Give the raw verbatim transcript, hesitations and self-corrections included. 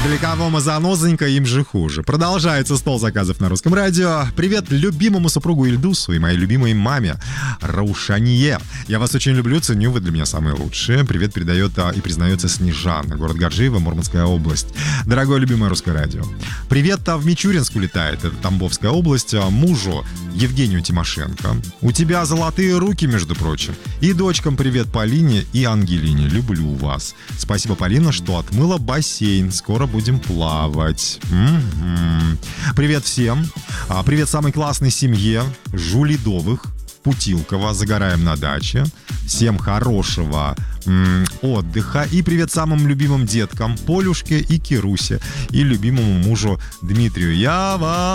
Для кого мы занозонька, им же хуже. Продолжается стол заказов на русском радио. Привет любимому супругу Ильдусу и моей любимой маме Раушание. Я вас очень люблю, ценю, вы для меня самые лучшие. Привет передает и признается Снежана, город Горжиево, Мурманская область. Дорогое любимое русское радио. Привет в Мичуринск улетает, это Тамбовская область, мужу Евгению Тимошенко. У тебя золотые руки, между прочим. И дочкам привет Полине и Ангелине. Люблю вас. Спасибо, Полина, что отмыла бассейн. Скоро будем плавать. М-м-м. Привет всем. А, привет самой классной семье Жулидовых, Путилково. Загораем на даче. Всем хорошего м- отдыха. И привет самым любимым деткам Полюшке и Кирусе. И любимому мужу Дмитрию. Я вас